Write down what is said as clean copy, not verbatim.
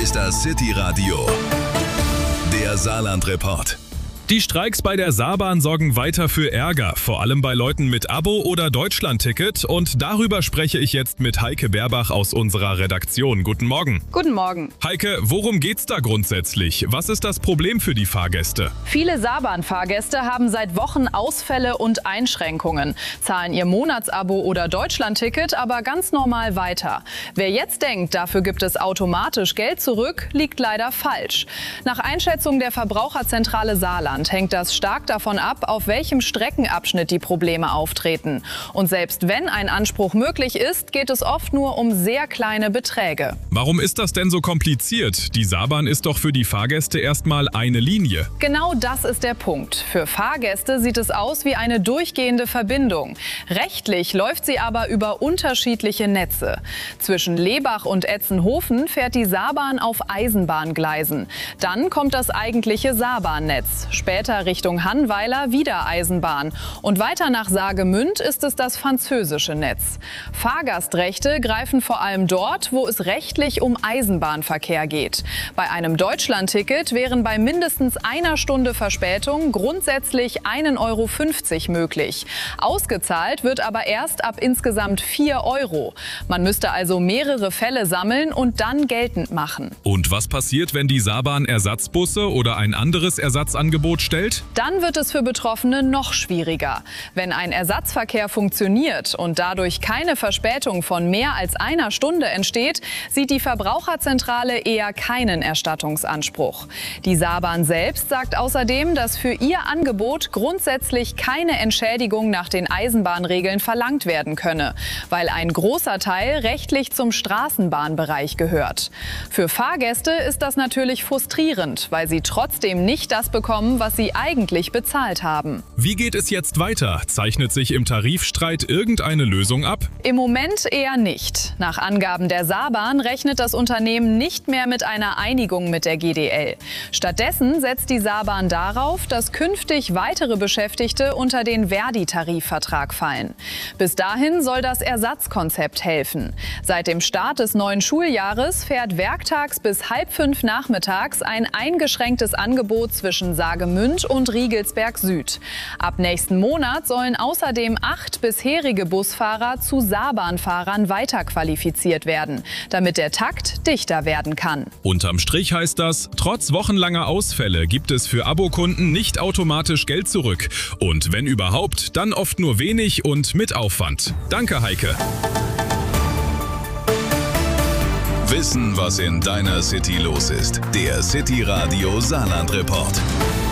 ist das City Radio, der Saarland-Report. Die Streiks bei der Saarbahn sorgen weiter für Ärger, vor allem bei Leuten mit Abo oder Deutschlandticket. Und darüber spreche ich jetzt mit Heike Berbach aus unserer Redaktion. Guten Morgen. Guten Morgen. Heike, worum geht's da grundsätzlich? Was ist das Problem für die Fahrgäste? Viele Saarbahn-Fahrgäste haben seit Wochen Ausfälle und Einschränkungen, zahlen ihr Monatsabo oder Deutschlandticket aber ganz normal weiter. Wer jetzt denkt, dafür gibt es automatisch Geld zurück, liegt leider falsch. Nach Einschätzung der Verbraucherzentrale Saarland hängt das stark davon ab, auf welchem Streckenabschnitt die Probleme auftreten. Und selbst wenn ein Anspruch möglich ist, geht es oft nur um sehr kleine Beträge. Warum ist das denn so kompliziert? Die Saarbahn ist doch für die Fahrgäste erstmal eine Linie. Genau das ist der Punkt. Für Fahrgäste sieht es aus wie eine durchgehende Verbindung. Rechtlich läuft sie aber über unterschiedliche Netze. Zwischen Lebach und Etzenhofen fährt die Saarbahn auf Eisenbahngleisen. Dann kommt das eigentliche Saarbahnnetz. Später Richtung Hannweiler wieder Eisenbahn. Und weiter nach Saargemünd ist es das französische Netz. Fahrgastrechte greifen vor allem dort, wo es rechtlich um Eisenbahnverkehr geht. Bei einem Deutschlandticket wären bei mindestens einer Stunde Verspätung grundsätzlich 1,50 € möglich. Ausgezahlt wird aber erst ab insgesamt 4 €. Man müsste also mehrere Fälle sammeln und dann geltend machen. Und was passiert, wenn die Saarbahn Ersatzbusse oder ein anderes Ersatzangebot stellt? Dann wird es für Betroffene noch schwieriger. Wenn ein Ersatzverkehr funktioniert und dadurch keine Verspätung von mehr als einer Stunde entsteht, sieht die Verbraucherzentrale eher keinen Erstattungsanspruch. Die Saarbahn selbst sagt außerdem, dass für ihr Angebot grundsätzlich keine Entschädigung nach den Eisenbahnregeln verlangt werden könne, weil ein großer Teil rechtlich zum Straßenbahnbereich gehört. Für Fahrgäste ist das natürlich frustrierend, weil sie trotzdem nicht das bekommen, was sie eigentlich bezahlt haben. Wie geht es jetzt weiter? Zeichnet sich im Tarifstreit irgendeine Lösung ab? Im Moment eher nicht. Nach Angaben der Saarbahn rechnet das Unternehmen nicht mehr mit einer Einigung mit der GDL. Stattdessen setzt die Saarbahn darauf, dass künftig weitere Beschäftigte unter den Verdi-Tarifvertrag fallen. Bis dahin soll das Ersatzkonzept helfen. Seit dem Start des neuen Schuljahres fährt werktags bis 4:30 nachmittags ein eingeschränktes Angebot zwischen Saargemünd und Riegelsberg Süd. Ab nächsten Monat sollen außerdem 8 bisherige Busfahrer zu Saarbahnfahrern weiterqualifiziert werden, damit der Takt dichter werden kann. Unterm Strich heißt das, trotz wochenlanger Ausfälle gibt es für Abokunden nicht automatisch Geld zurück. Und wenn überhaupt, dann oft nur wenig und mit Aufwand. Danke, Heike. Wissen, was in deiner City los ist. Der City Radio Saarland-Report.